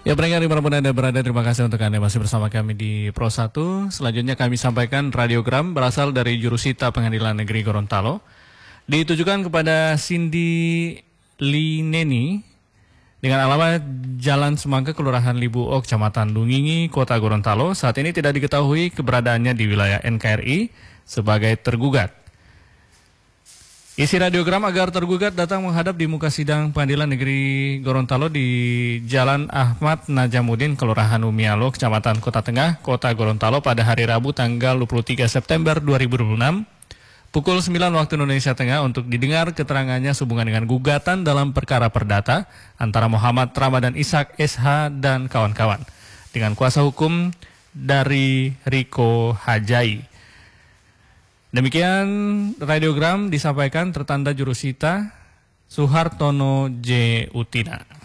Ya, pendengar dimanapun Anda berada, terima kasih untuk Anda masih bersama kami di Pro 1. Selanjutnya kami sampaikan radiogram berasal dari Jurusita Pengadilan Negeri Gorontalo. Ditujukan kepada Cindy Lineni dengan alamat Jalan Semangka, Kelurahan Libuok, Kecamatan Lungingi, Kota Gorontalo. Saat ini tidak diketahui keberadaannya di wilayah NKRI sebagai tergugat. Isi radiogram agar tergugat datang menghadap di muka sidang Pengadilan Negeri Gorontalo di Jalan Ahmad Najamuddin, Kelurahan Umialo, Kecamatan Kota Tengah, Kota Gorontalo pada hari Rabu tanggal 23 September 2026, pukul 9 waktu Indonesia Tengah untuk didengar keterangannya sehubungan dengan gugatan dalam perkara perdata antara Muhammad Ramadan Ishak SH dan kawan-kawan dengan kuasa hukum dari Riko Hajai. Demikian radiogram disampaikan tertanda Jurusita Suhartono J. Utina.